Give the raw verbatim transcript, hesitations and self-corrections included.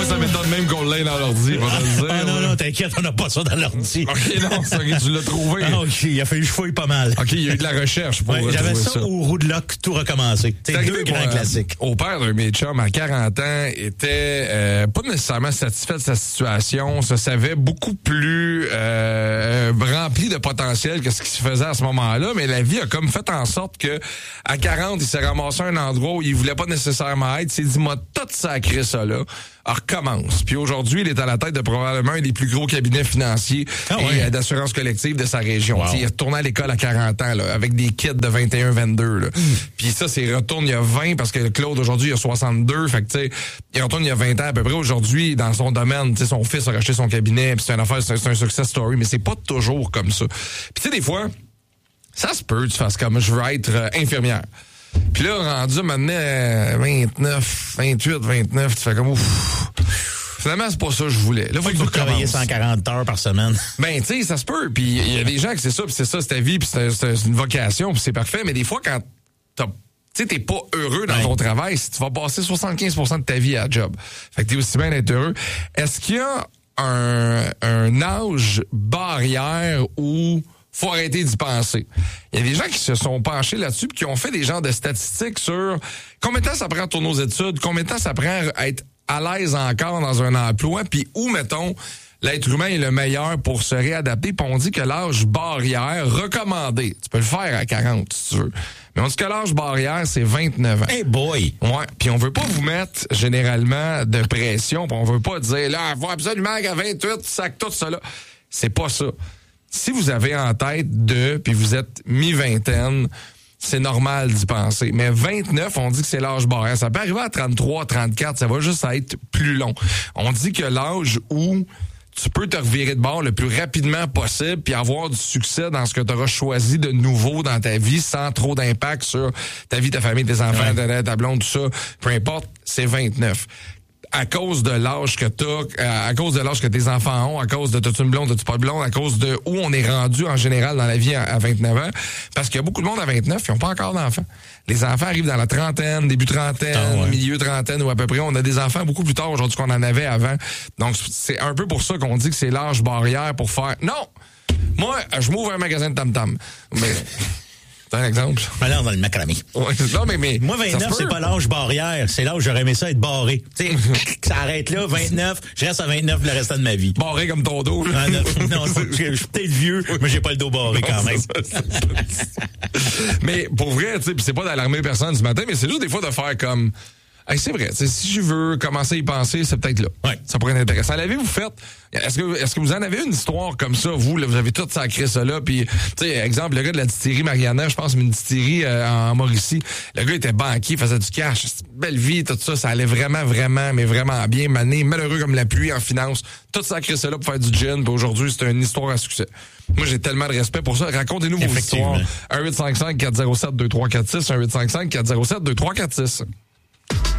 ça m'étonne même qu'on l'ait dans l'ordi, va te le dire. Ah non, non, t'inquiète, on n'a pas ça dans l'ordi. OK, non, c'est OK, tu l'as trouvé. Ah, OK, il a fallu que je fouille pas mal. OK, il y a eu de la recherche pour ouais, retrouver j'avais ça, ça. au roue de lock, tout recommencé. C'est deux grands pour, classiques. Euh, au père d'un de mes chums, à quarante ans, était euh, pas nécessairement satisfait de sa situation, se savait beaucoup plus euh, rempli de potentiel que ce qui se faisait à ce moment-là, mais la vie a comme fait en sorte que à quarante, il s'est ramassé à un endroit où il voulait pas nécessairement être, il s'est dit, moi, tout sacré ça là, recommence. Puis aujourd'hui, il est à la tête de probablement un des plus gros cabinets financiers ah et ouais. euh, d'assurance collective de sa région. Wow. Il est retourné à l'école à quarante ans, là, avec des kids de vingt et un vingt-deux. Là. Mm. Puis ça, c'est retourne il y a vingt, parce que Claude, aujourd'hui, il a soixante-deux. Fait que, tu sais, il retourne il y a vingt ans à peu près. Aujourd'hui, dans son domaine, tu sais, son fils a racheté son cabinet, puis c'est une affaire, c'est, c'est un success story, mais c'est pas toujours comme ça. Puis tu sais, des fois, ça se peut, tu fasses comme, je veux être euh, infirmière. Puis là, rendu maintenant euh, vingt-neuf, vingt-huit, vingt-neuf, tu fais comme ouf. Finalement, c'est pas ça que je voulais. Là, faut que tu travailler cent quarante heures par semaine. Ben, tu sais, ça se peut. Puis il y a des gens que c'est ça, puis c'est ça, c'est ta vie, puis c'est, c'est une vocation, puis c'est parfait. Mais des fois, quand t'as, tu sais, t'es pas heureux dans ouais. ton travail, si tu vas passer soixante-quinze pour cent de ta vie à la job. Fait que t'es aussi bien d'être heureux. Est-ce qu'il y a un, un âge barrière où faut arrêter d'y penser? Il y a des gens qui se sont penchés là-dessus puis qui ont fait des genres de statistiques sur combien de temps ça prend à tourner aux études, combien de temps ça prend à être à l'aise encore dans un emploi, puis où, mettons, l'être humain est le meilleur pour se réadapter. Puis on dit que l'âge barrière recommandé, tu peux le faire à quarante si tu veux, mais on dit que l'âge barrière, c'est vingt-neuf ans. Hey boy! Ouais, puis on veut pas vous mettre généralement de pression, puis on veut pas dire, là, il faut absolument qu'à vingt-huit, tu sacs tout ça là. C'est pas ça. Si vous avez en tête de, puis vous êtes mi-vingtaine, c'est normal d'y penser. Mais vingt-neuf, on dit que c'est l'âge barrière. Ça peut arriver à trente-trois, trente-quatre, ça va juste être plus long. On dit que l'âge où tu peux te revirer de bord le plus rapidement possible puis avoir du succès dans ce que tu auras choisi de nouveau dans ta vie sans trop d'impact sur ta vie, ta famille, tes enfants, ouais. ta, ta blonde, tout ça, peu importe, c'est vingt-neuf. À cause de l'âge que t'as, à cause de l'âge que tes enfants ont, à cause de t'as-tu une blonde, t'as-tu pas de blonde, à cause de où on est rendu en général dans la vie à vingt-neuf ans. Parce qu'il y a beaucoup de monde à vingt-neuf qui n'ont pas encore d'enfants. Les enfants arrivent dans la trentaine, début trentaine, ah ouais. milieu trentaine ou à peu près. On a des enfants beaucoup plus tard aujourd'hui qu'on en avait avant. Donc, c'est un peu pour ça qu'on dit que c'est l'âge barrière pour faire... Non! Moi, je m'ouvre un magasin de tam-tam. Mais... C'est un exemple. Mais là, on va le macramé. Ouais, non, mais, mais. Moi, vingt-neuf, c'est pas l'âge barrière. C'est l'âge où j'aurais aimé ça être barré. Tu sais, ça arrête là, vingt-neuf. Je reste à vingt-neuf le restant de ma vie. Barré comme ton dos, là. Ah, non, non, je suis peut-être vieux, mais j'ai pas le dos barré quand même. C'est ça, c'est ça. Mais pour vrai, tu sais, c'est pas d'alarmer personne ce matin, mais c'est juste des fois de faire comme. Hey, c'est vrai, si je veux commencer à y penser, c'est peut-être là. Ouais. Ça pourrait être intéressant. L'avez-vous fait? Est-ce que, est-ce que vous en avez une histoire comme ça, vous, là, vous avez tout sacré ça là, puis, tu sais, exemple, le gars de la distillerie Mariana, je pense, une distillerie euh, en Mauricie, le gars était banquier, faisait du cash, belle vie, tout ça, ça allait vraiment, vraiment, mais vraiment bien, mané, malheureux comme la pluie en finance, tout sacré ça là pour faire du gin, puis aujourd'hui, c'est une histoire à succès. Moi, j'ai tellement de respect pour ça. Racontez-nous vos histoires. un huit cinq cinq, quatre zéro sept, deux trois quatre six, un huit cinq cinq, quatre zéro sept, deux trois quatre six.